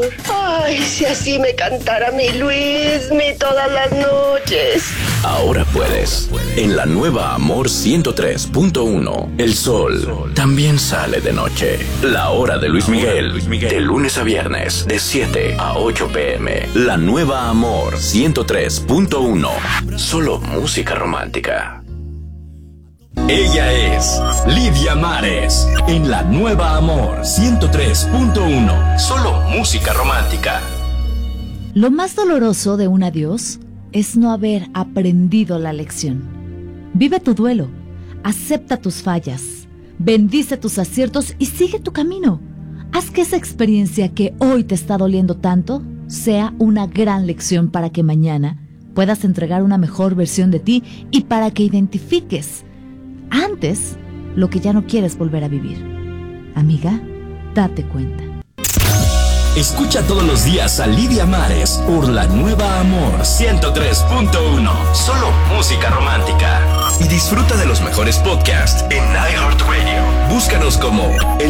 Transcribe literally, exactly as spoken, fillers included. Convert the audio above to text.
Ay, si así me cantara mi Luismi todas las noches. Ahora puedes. En la nueva Amor ciento tres punto uno, el sol también sale de noche. La hora de Luis Miguel, de lunes a viernes, de siete a ocho pm. La nueva Amor ciento tres punto uno. Solo música romántica. Ella es Lidia Mares, en la nueva Amor ciento tres punto uno. Solo música romántica. Lo más doloroso de un adiós es no haber aprendido la lección. Vive tu duelo, acepta tus fallas, bendice tus aciertos y sigue tu camino. Haz que esa experiencia que hoy te está doliendo tanto sea una gran lección para que mañana puedas entregar una mejor versión de ti y para que identifiques antes lo que ya no quieres volver a vivir. Amiga, date cuenta. Escucha todos los días a Lidia Mares por la nueva Amor ciento tres punto uno. Solo música romántica. Y disfruta de los mejores podcasts en iHeartRadio. Búscanos como